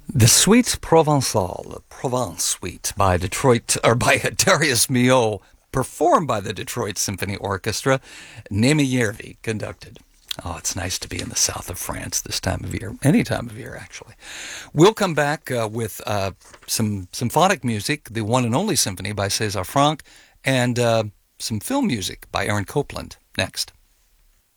The Suite Provençale, the Provence Suite by Darius Milhaud, performed by the Detroit Symphony Orchestra. Némi Järvi conducted. Oh, it's nice to be in the south of France this time of year. Any time of year, actually. We'll come back with some symphonic music, the one and only symphony by César Franck, and some film music by Aaron Copland next.